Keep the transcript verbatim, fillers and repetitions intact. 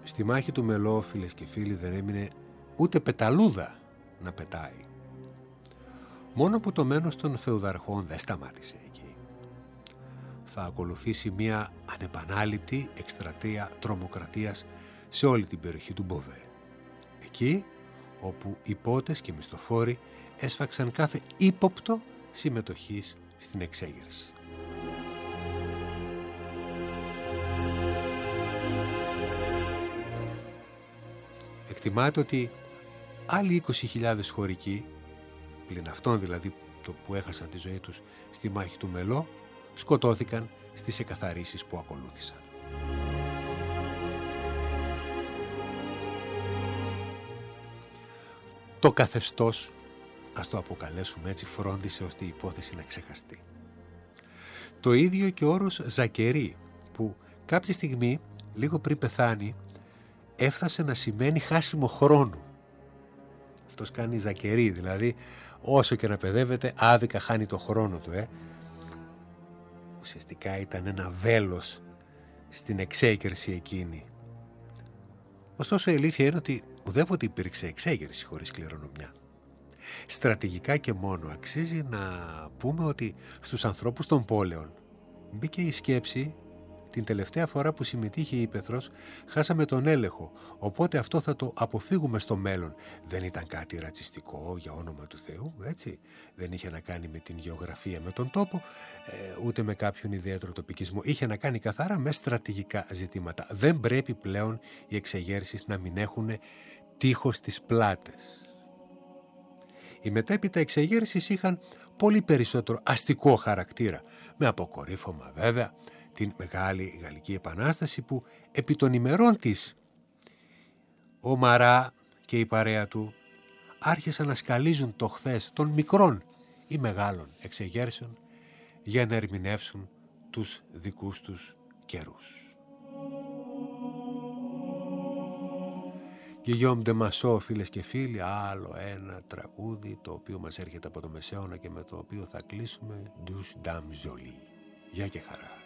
Στη μάχη του Μελό, φίλες και φίλοι, δεν έμεινε ούτε πεταλούδα να πετάει. Μόνο που το μένος των φεουδαρχών δεν σταμάτησε εκεί. Θα ακολουθήσει μια ανεπανάληπτη εκστρατεία τρομοκρατίας σε όλη την περιοχή του Μποβέ. Εκεί όπου οι πότες και μισθοφόροι έσφαξαν κάθε ύποπτο συμμετοχής στην εξέγερση. Εκτιμάται ότι άλλοι είκοσι χιλιάδες χωρικοί, πλην αυτών δηλαδή το που έχασαν τη ζωή τους στη μάχη του Μελό, σκοτώθηκαν στις εκαθαρίσεις που ακολούθησαν. Το καθεστώς, ας το αποκαλέσουμε έτσι, φρόντισε ώστε η υπόθεση να ξεχαστεί. Το ίδιο και ο όρος Ζακερί, που κάποια στιγμή, λίγο πριν πεθάνει, έφτασε να σημαίνει χάσιμο χρόνου. Αυτός κάνει Ζακερί, δηλαδή όσο και να παιδεύεται άδικα χάνει το χρόνο του. Ε. Ουσιαστικά ήταν ένα βέλος στην εξέγερση εκείνη. Ωστόσο η αλήθεια είναι ότι ουδέποτε υπήρξε εξέγερση χωρίς κληρονομιά. Στρατηγικά και μόνο αξίζει να πούμε ότι στους ανθρώπους των πόλεων μπήκε η σκέψη: την τελευταία φορά που συμμετείχε η Ήπεθρος χάσαμε τον έλεγχο, οπότε αυτό θα το αποφύγουμε στο μέλλον. Δεν ήταν κάτι ρατσιστικό, για όνομα του Θεού, έτσι. Δεν είχε να κάνει με την γεωγραφία, με τον τόπο, ε, ούτε με κάποιον ιδιαίτερο τοπικισμό. Είχε να κάνει καθαρά με στρατηγικά ζητήματα. Δεν πρέπει πλέον οι εξεγέρσεις να μην έχουν τείχος στις πλάτες. Οι μετέπειτα εξεγέρσεις είχαν πολύ περισσότερο αστικό χαρακτήρα, με αποκορύφωμα βέβαια την Μεγάλη Γαλλική Επανάσταση, που επί των ημερών της ο Μαρά και η παρέα του άρχισαν να σκαλίζουν το χθες των μικρών ή μεγάλων εξεγέρσεων για να ερμηνεύσουν τους δικούς τους καιρούς. Γκυγιόμ ντε Μασό, φίλες και φίλοι, άλλο ένα τραγούδι το οποίο μας έρχεται από το Μεσαίωνα και με το οποίο θα κλείσουμε. Douce Dame Jolie. Γεια και χαρά.